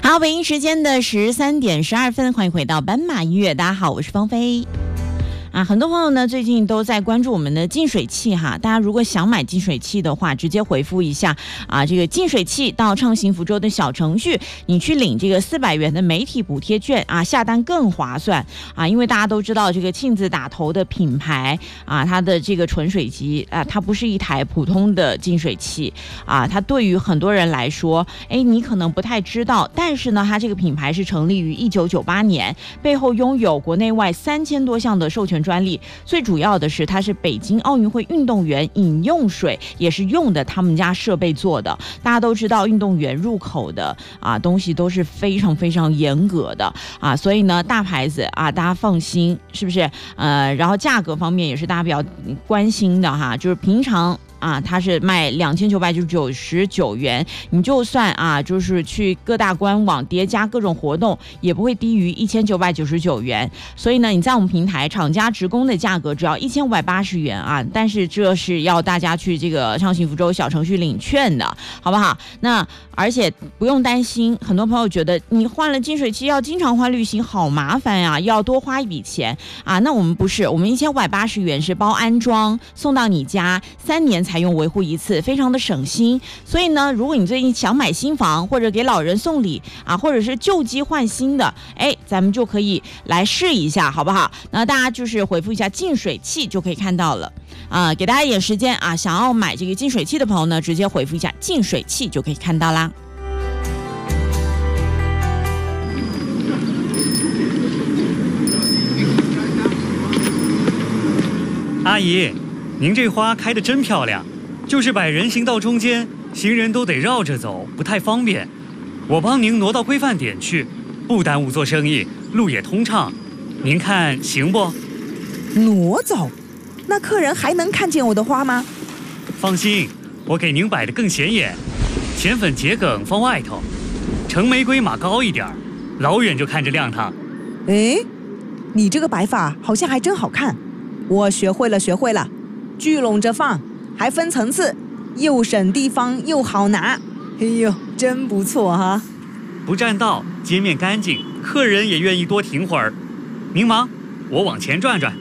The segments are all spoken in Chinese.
好，北京时间的13:12，欢迎回到斑马音乐。大家好，我是芳菲。很多朋友呢最近都在关注我们的净水器哈，大家如果想买净水器的话，直接回复一下这个净水器到畅行福州的小程序，你去领这个400元的媒体补贴券下单更划算因为大家都知道这个沁子打头的品牌它的这个纯水机它不是一台普通的净水器它对于很多人来说，你可能不太知道，但是呢，它这个品牌是成立于1998年，背后拥有国内外3000多项的授权专利，最主要的是它是北京奥运会运动员饮用水，也是用的他们家设备做的。大家都知道运动员入口的东西都是非常非常严格的所以呢大牌子大家放心，是不是？然后价格方面也是大家比较关心的哈，就是平常它是卖2999元，你就算就是去各大官网叠加各种活动，也不会低于1999元。所以呢，你在我们平台厂家直供的价格只要1580元但是这是要大家去这个畅行福州小程序领券的，好不好？那而且不用担心，很多朋友觉得你换了净水器要经常换滤芯，好麻烦要多花一笔钱那我们不是，我们1580元是包安装送到你家，3年才用维护一次，非常的省心。所以呢，如果你最近想买新房，或者给老人送礼或者是旧机换新的，咱们就可以来试一下，好不好？那大家就是回复一下净水器就可以看到了给大家一点时间想要买这个净水器的朋友呢，直接回复一下净水器就可以看到啦。 阿姨，您这花开得真漂亮，就是摆人行道中间，行人都得绕着走，不太方便。我帮您挪到规范点去，不耽误做生意，路也通畅。您看行不？ 挪走？那客人还能看见我的花吗？ 放心，我给您摆得更显眼，浅粉桔梗放外头，橙玫瑰码高一点，老远就看着亮堂。 你这个摆法好像还真好看，我学会了，聚拢着放，还分层次，又省地方又好拿。真不错哈！ 不占道，街面干净，客人也愿意多停会儿。您忙，我往前转转。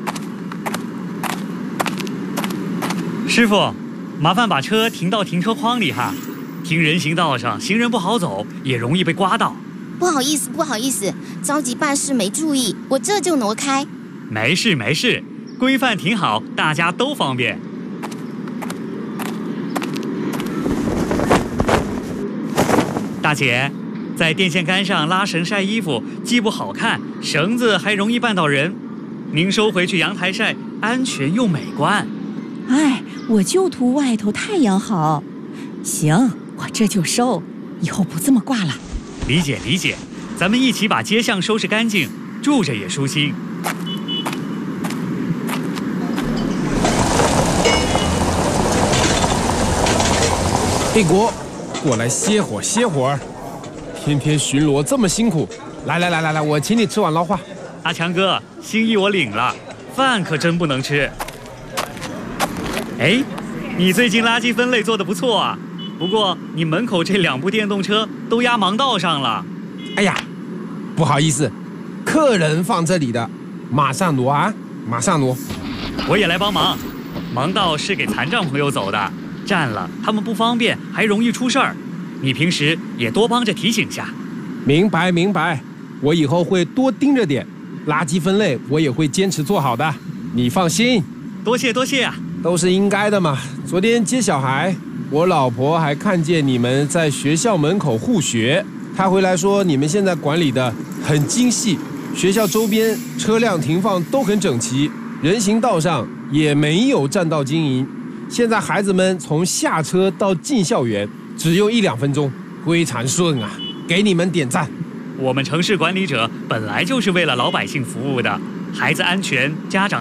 师傅，麻烦把车停到停车框里哈。停人行道上，行人不好走，也容易被刮到。 不好意思，着急办事没注意，我这就挪开。 没事，规范停好，大家都方便。大姐，在电线杆上拉绳晒衣服，既不好看，绳子还容易绊到人。您收回去阳台晒，安全又美观。 我就图外头太阳好。行，我这就收，以后不这么挂了。 理解，咱们一起把街巷收拾干净，住着也舒心。 国，过来歇会儿。天天巡逻这么辛苦，来，我请你吃碗捞化。 阿强哥，心意我领了，饭可真不能吃。你最近垃圾分类做得不错啊，不过你门口这2部电动车都压盲道上了。 不好意思，客人放这里的，马上挪。 我也来帮忙，盲道是给残障朋友走的，占了他们不方便，还容易出事儿。你平时也多帮着提醒下。 明白，我以后会多盯着点，垃圾分类我也会坚持做好的，你放心。 多谢啊， 都是应该的嘛。昨天接小孩，我老婆还看见你们在学校门口护学，她回来说你们现在管理的很精细，学校周边车辆停放都很整齐，人行道上也没有占道经营。现在孩子们从下车到进校园只用1-2分钟，非常顺啊，给你们点赞。 我们城市管理者本来就是为了老百姓服务的，孩子安全，家长